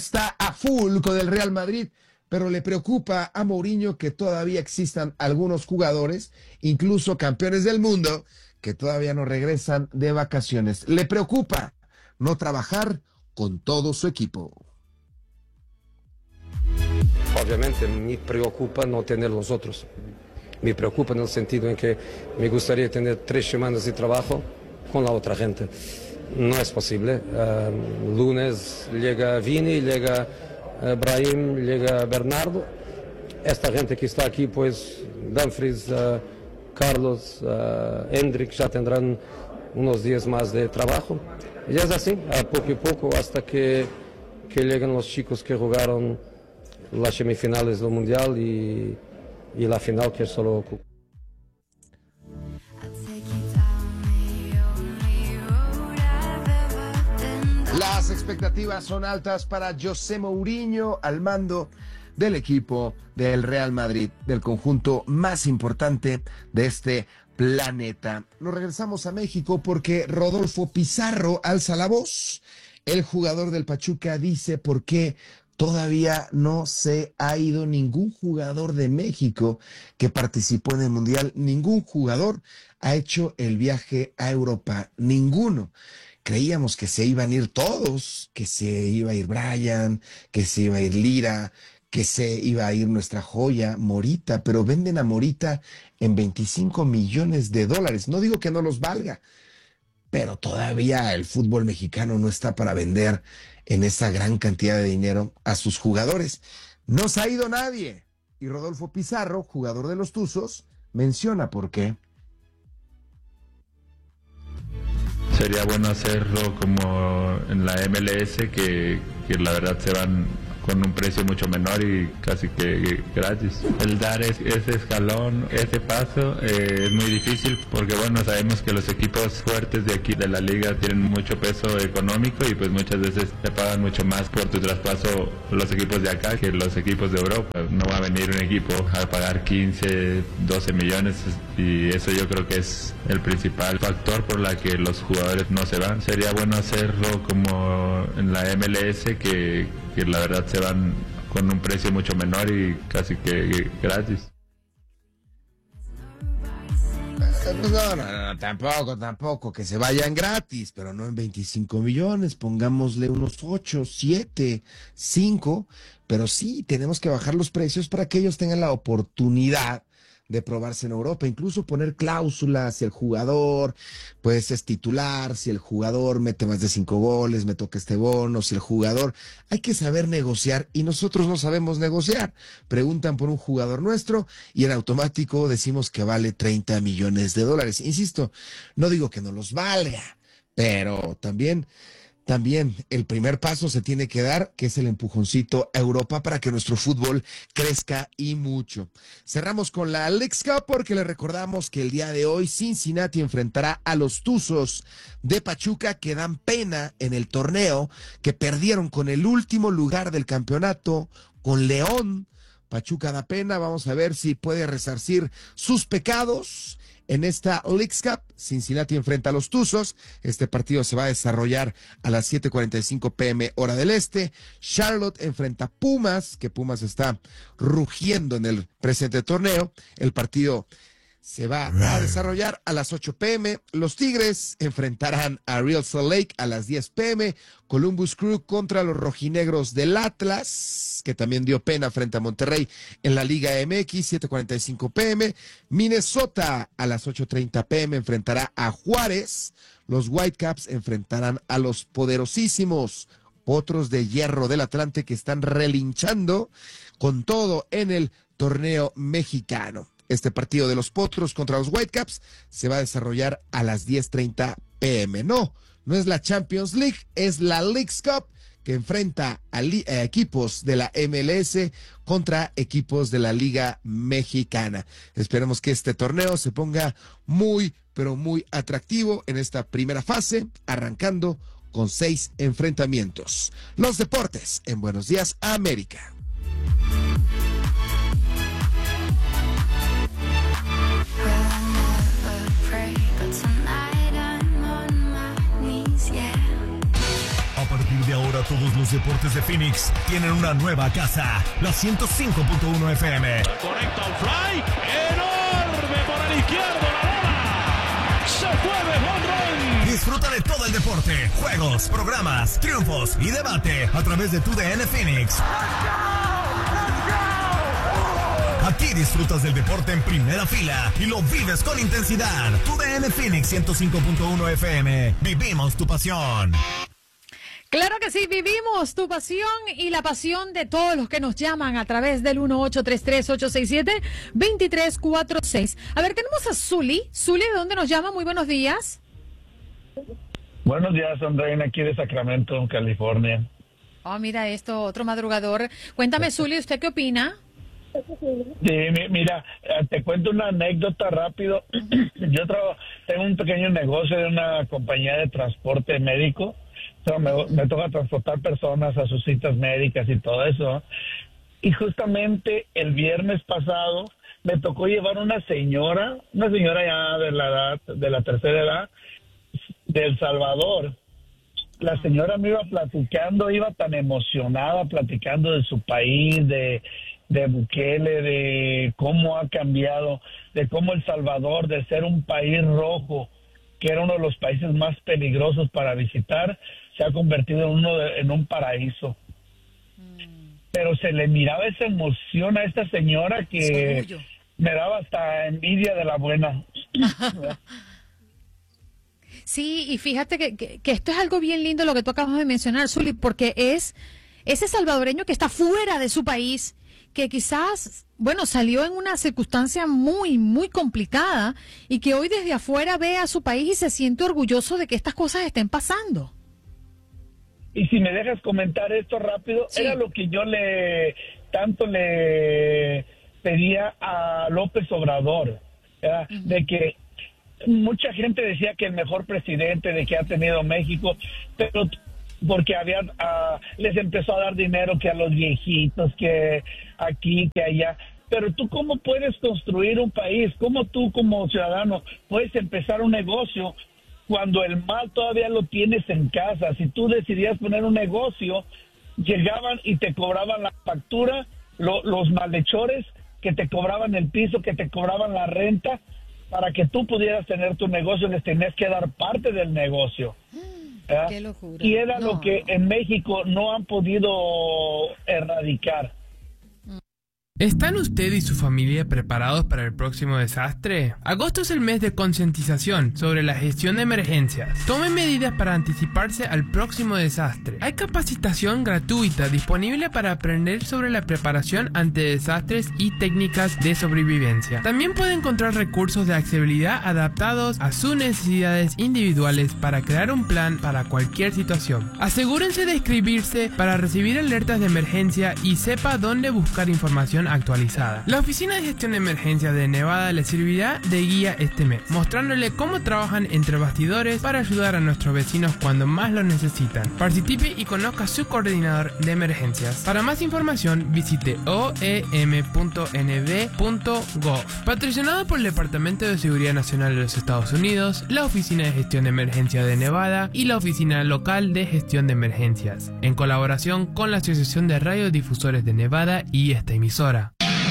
está a full con el Real Madrid, pero le preocupa a Mourinho que todavía existan algunos jugadores, incluso campeones del mundo, que todavía no regresan de vacaciones. Le preocupa no trabajar con todo su equipo. Obviamente me preocupa no tener los otros. Me preocupa en el sentido en que me gustaría tener 3 semanas de trabajo con la otra gente. No es posible. Lunes llega Vini, llega Brahim, llega Bernardo. Esta gente que está aquí, pues Dumfries, Carlos, Hendrik ya tendrán unos días más de trabajo. Y es así, a poco y poco, hasta que lleguen los chicos que jugaron las semifinales del Mundial y la final, que es solo... Las expectativas son altas para José Mourinho al mando del equipo del Real Madrid, del conjunto más importante de este planeta. Nos regresamos a México porque Rodolfo Pizarro alza la voz. El jugador del Pachuca dice por qué todavía no se ha ido ningún jugador de México que participó en el Mundial. Ningún jugador ha hecho el viaje a Europa. Ninguno. Creíamos que se iban a ir todos, que se iba a ir Brian, que se iba a ir Lira, que se iba a ir nuestra joya, Morita, pero venden a Morita en $25 millones. No digo que no los valga, pero todavía el fútbol mexicano no está para vender en esa gran cantidad de dinero a sus jugadores. No se ha ido nadie. Y Rodolfo Pizarro, jugador de los Tuzos, menciona por qué. Sería bueno hacerlo como en la MLS, que la verdad se van con un precio mucho menor y casi que gratis. El dar ese escalón, ese paso, es muy difícil porque bueno, sabemos que los equipos fuertes de aquí de la liga tienen mucho peso económico y pues muchas veces te pagan mucho más por tu traspaso los equipos de acá que los equipos de Europa. No va a venir un equipo a pagar 15, 12 millones y eso yo creo que es el principal factor por la que los jugadores no se van. Sería bueno hacerlo como en la MLS, que la verdad se van con un precio mucho menor y casi que gratis. No, tampoco, que se vayan gratis, pero no en 25 millones, pongámosle unos 8, 7, 5, pero sí, tenemos que bajar los precios para que ellos tengan la oportunidad de probarse en Europa, incluso poner cláusulas, si el jugador pues es titular, si el jugador mete más de 5 goles, me toca este bono, si el jugador, hay que saber negociar y nosotros no sabemos negociar. Preguntan por un jugador nuestro y en automático decimos que vale $30 millones. Insisto, no digo que no los valga, pero también el primer paso se tiene que dar, que es el empujoncito a Europa para que nuestro fútbol crezca y mucho. Cerramos con la Leagues Cup porque le recordamos que el día de hoy Cincinnati enfrentará a los Tuzos de Pachuca, que dan pena en el torneo, que perdieron con el último lugar del campeonato, con León. Pachuca da pena, vamos a ver si puede resarcir sus pecados. En esta Leagues Cup, Cincinnati enfrenta a los Tuzos. Este partido se va a desarrollar a las 7:45 p.m. hora del este. Charlotte enfrenta a Pumas, que Pumas está rugiendo en el presente torneo. El partido se va a desarrollar a las 8 p.m. Los Tigres enfrentarán a Real Salt Lake a las 10 p.m. Columbus Crew contra los rojinegros del Atlas, que también dio pena frente a Monterrey en la Liga MX, 7:45 p.m. Minnesota a las 8:30 p.m. enfrentará a Juárez. Los Whitecaps enfrentarán a los poderosísimos Potros de Hierro del Atlante, que están relinchando con todo en el torneo mexicano. Este partido de los Potros contra los Whitecaps se va a desarrollar a las 10:30 p.m. No es la Champions League, es la Leagues Cup, que enfrenta a equipos de la MLS contra equipos de la Liga Mexicana. Esperemos que este torneo se ponga muy, pero muy atractivo en esta primera fase, arrancando con 6 enfrentamientos. Los deportes en Buenos Días, América. A partir de ahora Todos los deportes de Phoenix tienen una nueva casa, la 105.1 FM. Conecta un fly enorme por el izquierdo, la bola se fue de home run. Disfruta de todo el deporte, juegos, programas, triunfos y debate a través de TUDN Phoenix. Aquí disfrutas del deporte en primera fila y lo vives con intensidad. TUDN Phoenix 105.1 FM. Vivimos tu pasión. Claro que sí, vivimos tu pasión y la pasión de todos los que nos llaman a través del 1-833-867-2346. A ver, tenemos a Zuli. Zuli, ¿de dónde nos llama? Muy buenos días. Buenos días, Andreina, aquí de Sacramento, California. Oh, mira esto, otro madrugador. Cuéntame, Zuli, ¿usted qué opina? Sí, mira, te cuento una anécdota rápido. Yo tengo un pequeño negocio de una compañía de transporte médico. O sea, me toca transportar personas a sus citas médicas y todo eso. Y justamente el viernes pasado me tocó llevar una señora ya de la tercera edad, de El Salvador. La señora me iba platicando, iba tan emocionada platicando de su país, de Bukele, de cómo ha cambiado, de cómo El Salvador, de ser un país rojo, que era uno de los países más peligrosos para visitar, se ha convertido en un paraíso. Pero se le miraba esa emoción a esta señora que me daba hasta envidia de la buena. Sí, y fíjate que esto es algo bien lindo lo que tú acabas de mencionar, Zuli, porque es ese salvadoreño que está fuera de su país, que quizás, bueno, salió en una circunstancia muy, muy complicada y que hoy desde afuera ve a su país y se siente orgulloso de que estas cosas estén pasando. Y si me dejas comentar esto rápido, sí. Era lo que yo le pedía a López Obrador, de que mucha gente decía que el mejor presidente de que ha tenido México, pero porque les empezó a dar dinero que a los viejitos, que aquí, que allá. Pero tú, ¿cómo puedes construir un país? ¿Cómo tú como ciudadano puedes empezar un negocio cuando el mal todavía lo tienes en casa? Si tú decidías poner un negocio, llegaban y te cobraban la factura, los malhechores que te cobraban el piso, que te cobraban la renta, para que tú pudieras tener tu negocio, les tenías que dar parte del negocio. Qué locura. Y era lo que en México no han podido erradicar. ¿Están usted y su familia preparados para el próximo desastre? Agosto es el mes de concientización sobre la gestión de emergencias. Tome medidas para anticiparse al próximo desastre. Hay capacitación gratuita disponible para aprender sobre la preparación ante desastres y técnicas de sobrevivencia. También puede encontrar recursos de accesibilidad adaptados a sus necesidades individuales para crear un plan para cualquier situación. Asegúrense de inscribirse para recibir alertas de emergencia y sepa dónde buscar información actualizada. La Oficina de Gestión de Emergencias de Nevada le servirá de guía este mes, mostrándole cómo trabajan entre bastidores para ayudar a nuestros vecinos cuando más lo necesitan. Participe y conozca su coordinador de emergencias. Para más información, visite oem.nv.gov. Patrocinado por el Departamento de Seguridad Nacional de los Estados Unidos, la Oficina de Gestión de Emergencias de Nevada y la Oficina Local de Gestión de Emergencias, en colaboración con la Asociación de Radiodifusores de Nevada y esta emisora.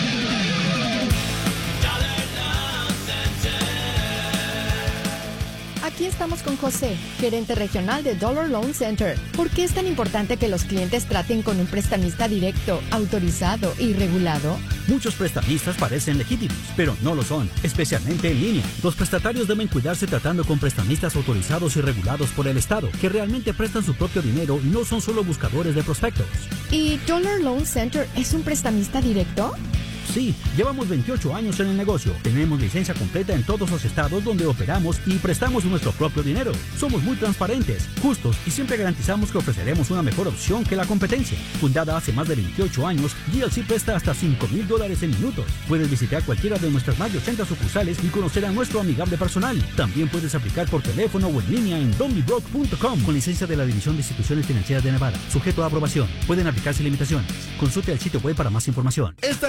Aquí estamos con José, gerente regional de Dollar Loan Center. ¿Por qué es tan importante que los clientes traten con un prestamista directo, autorizado y regulado? Muchos prestamistas parecen legítimos, pero no lo son, especialmente en línea. Los prestatarios deben cuidarse tratando con prestamistas autorizados y regulados por el Estado, que realmente prestan su propio dinero y no son solo buscadores de prospectos. ¿Y Dollar Loan Center es un prestamista directo? Sí, llevamos 28 años en el negocio. Tenemos licencia completa en todos los estados donde operamos y prestamos nuestro propio dinero. Somos muy transparentes, justos y siempre garantizamos que ofreceremos una mejor opción que la competencia. Fundada hace más de 28 años, GLC presta hasta $5,000 en minutos. Puedes visitar cualquiera de nuestras más de 80 sucursales y conocer a nuestro amigable personal. También puedes aplicar por teléfono o en línea en donbybroke.com con licencia de la División de Instituciones Financieras de Nevada. Sujeto a aprobación. Pueden aplicarse limitaciones. Consulte el sitio web para más información. Esta es la promoción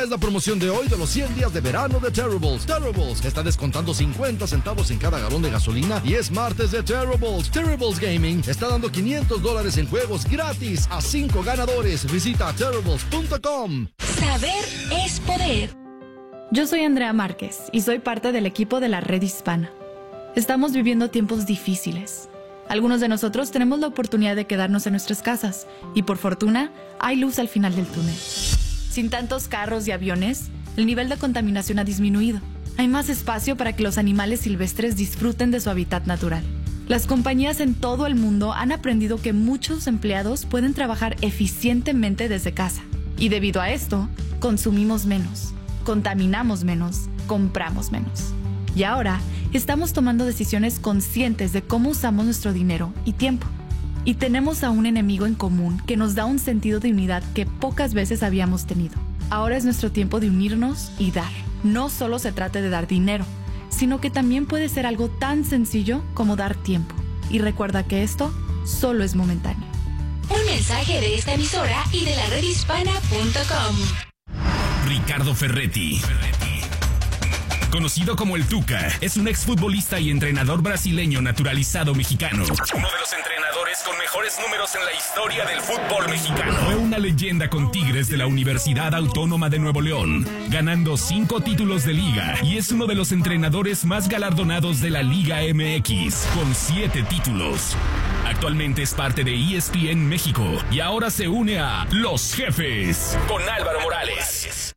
promoción de hoy de los 100 días de verano de Terribles. Terribles está descontando 50 centavos en cada galón de gasolina y es martes de Terribles. Terribles Gaming está dando $500 en juegos gratis a 5 ganadores. Visita terribles.com. Saber es poder. Yo soy Andrea Márquez y soy parte del equipo de la Red Hispana. Estamos viviendo tiempos difíciles. Algunos de nosotros tenemos la oportunidad de quedarnos en nuestras casas y por fortuna hay luz al final del túnel. Sin tantos carros y aviones, el nivel de contaminación ha disminuido. Hay más espacio para que los animales silvestres disfruten de su hábitat natural. Las compañías en todo el mundo han aprendido que muchos empleados pueden trabajar eficientemente desde casa. Y debido a esto, consumimos menos, contaminamos menos, compramos menos. Y ahora, estamos tomando decisiones conscientes de cómo usamos nuestro dinero y tiempo. Y tenemos a un enemigo en común que nos da un sentido de unidad que pocas veces habíamos tenido. Ahora es nuestro tiempo de unirnos y dar. No solo se trata de dar dinero, sino que también puede ser algo tan sencillo como dar tiempo. Y recuerda que esto solo es momentáneo. Un mensaje de esta emisora y de la redhispana.com. Ricardo Ferretti. Conocido como el Tuca, es un exfutbolista y entrenador brasileño naturalizado mexicano. Uno de los entrenadores con mejores números en la historia del fútbol mexicano. Fue una leyenda con Tigres de la Universidad Autónoma de Nuevo León, ganando 5 títulos de liga y es uno de los entrenadores más galardonados de la Liga MX, con 7 títulos. Actualmente es parte de ESPN México y ahora se une a Los Jefes con Álvaro Morales.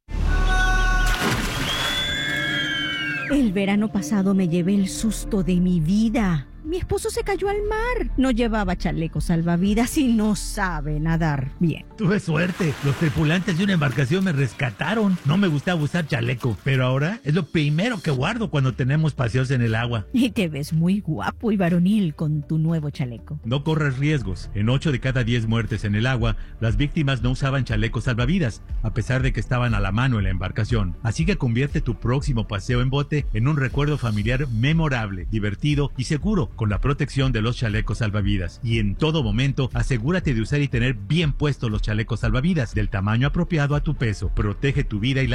El verano pasado me llevé el susto de mi vida. Mi esposo se cayó al mar. No llevaba chaleco salvavidas y no sabe nadar bien. Tuve suerte. Los tripulantes de una embarcación me rescataron. No me gustaba usar chaleco, pero ahora es lo primero que guardo cuando tenemos paseos en el agua. Y te ves muy guapo y varonil con tu nuevo chaleco. No corres riesgos. En 8 de cada 10 muertes en el agua, las víctimas no usaban chalecos salvavidas, a pesar de que estaban a la mano en la embarcación. Así que convierte tu próximo paseo en bote en un recuerdo familiar memorable, divertido y seguro, con la protección de los chalecos salvavidas. Y en todo momento, asegúrate de usar y tener bien puestos los chalecos salvavidas, del tamaño apropiado a tu peso. Protege tu vida y la